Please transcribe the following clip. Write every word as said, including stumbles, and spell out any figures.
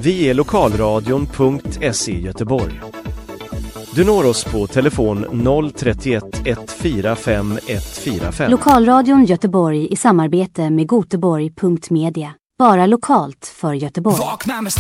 Vi är lokalradion punkt se Göteborg. Du når oss på telefon noll tre ett ett fyra fem ett fyra fem. Lokalradion Göteborg i samarbete med Göteborg punkt media. Bara lokalt för Göteborg.